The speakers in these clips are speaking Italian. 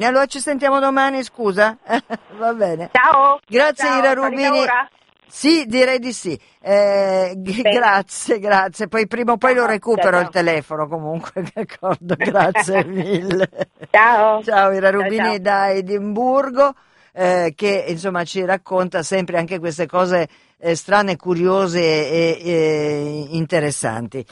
Allora ci sentiamo domani, scusa? Va bene. Ciao. Grazie Ciao, Ira solita Rubini. ora? Sì, direi di sì. Grazie. Poi prima o poi lo recupero il telefono comunque, d'accordo? Grazie mille. Ciao. Ciao Ira Rubini Ciao. da Edimburgo, che insomma ci racconta sempre anche queste cose strane, curiose e interessanti.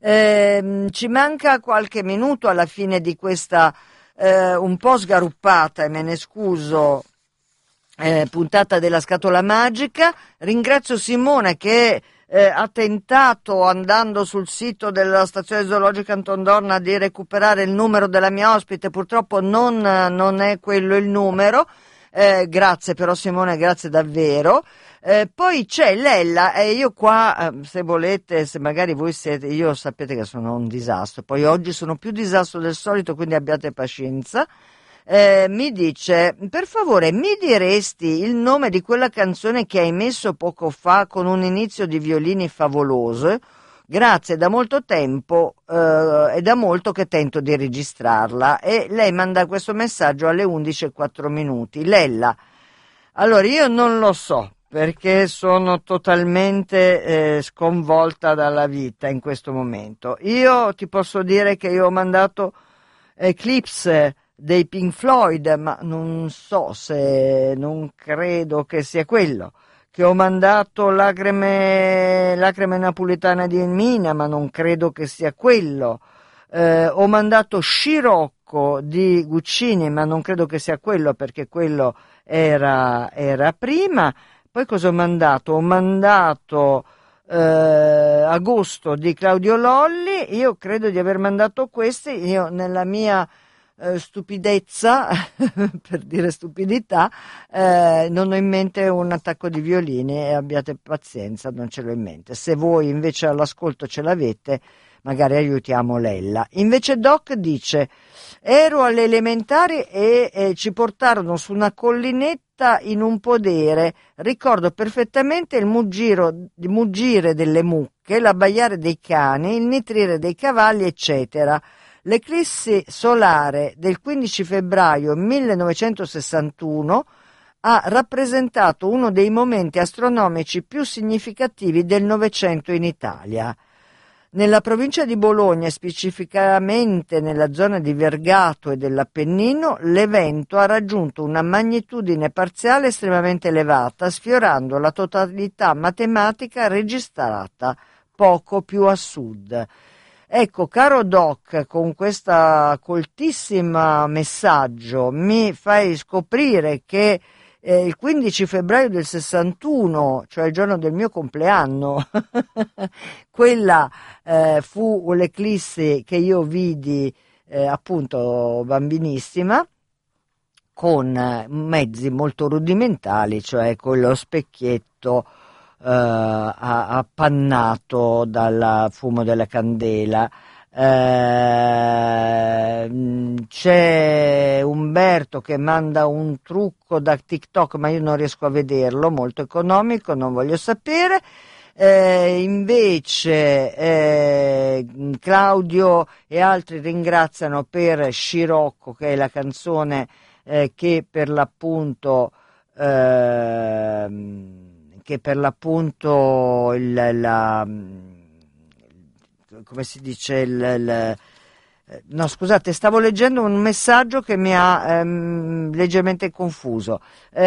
Ci manca qualche minuto alla fine di questa un po' sgaruppata, e me ne scuso, puntata della scatola magica. Ringrazio Simone che ha tentato, andando sul sito della stazione zoologica Anton Dorna, di recuperare il numero della mia ospite. Purtroppo non è quello il numero. Grazie però Simone, grazie davvero. Poi c'è Lella, e io qua, se volete, se magari voi siete, io sapete che sono un disastro, poi oggi sono più disastro del solito, quindi abbiate pazienza. Mi dice, per favore mi diresti il nome di quella canzone che hai messo poco fa con un inizio di violini favoloso? Grazie, da molto tempo è da molto che tento di registrarla. E lei manda questo messaggio alle 11:04. Lella, allora io non lo so perché sono totalmente sconvolta dalla vita in questo momento. Io ti posso dire che io ho mandato Eclipse dei Pink Floyd, ma non so se, non credo che sia quello. Che ho mandato Lacrime napoletane di Mina, ma non credo che sia quello. Ho mandato Scirocco di Guccini, ma non credo che sia quello, perché quello era prima. Poi cosa ho mandato? Ho mandato Agosto di Claudio Lolli. Io credo di aver mandato questi. Io nella mia stupidezza, per dire stupidità, non ho in mente un attacco di violini, e abbiate pazienza, non ce l'ho in mente. Se voi invece all'ascolto ce l'avete, magari aiutiamo Lella. Invece Doc dice: ero alle elementari e ci portarono su una collinetta in un podere. Ricordo perfettamente il muggire delle mucche, l'abbaiare dei cani, il nitrire dei cavalli, eccetera. L'eclissi solare del 15 febbraio 1961 ha rappresentato uno dei momenti astronomici più significativi del Novecento in Italia. Nella provincia di Bologna, specificamente nella zona di Vergato e dell'Appennino, l'evento ha raggiunto una magnitudine parziale estremamente elevata, sfiorando la totalità matematica registrata poco più a sud. Ecco, caro Doc, con questa coltissima messaggio mi fai scoprire che il 15 febbraio del 61, cioè il giorno del mio compleanno, quella fu l'eclissi che io vidi appunto bambinissima, con mezzi molto rudimentali, cioè con lo specchietto appannato dal fumo della candela. C'è Umberto che manda un trucco da TikTok, ma io non riesco a vederlo, molto economico, non voglio sapere. Invece Claudio e altri ringraziano per Scirocco, che è la canzone che per l'appunto come si dice no, scusate, stavo leggendo un messaggio che mi ha leggermente confuso.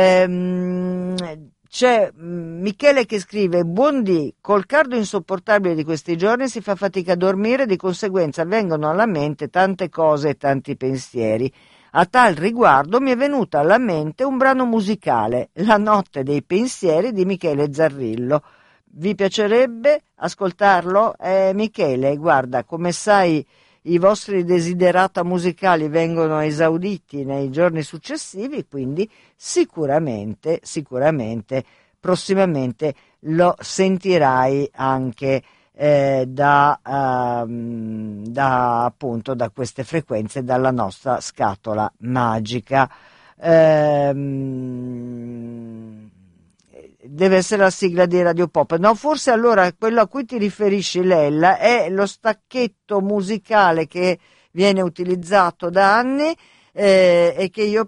C'è Michele che scrive: buondì, col caldo insopportabile di questi giorni si fa fatica a dormire, di conseguenza vengono alla mente tante cose e tanti pensieri. A tal riguardo mi è venuta alla mente un brano musicale, La notte dei pensieri di Michele Zarrillo. Vi piacerebbe ascoltarlo? Michele, guarda, come sai, i vostri desiderata musicali vengono esauditi nei giorni successivi, quindi sicuramente prossimamente lo sentirai anche appunto da queste frequenze, dalla nostra scatola magica. Deve essere la sigla di Radio Pop. No, forse allora quello a cui ti riferisci, Lella, è lo stacchetto musicale che viene utilizzato da anni e che io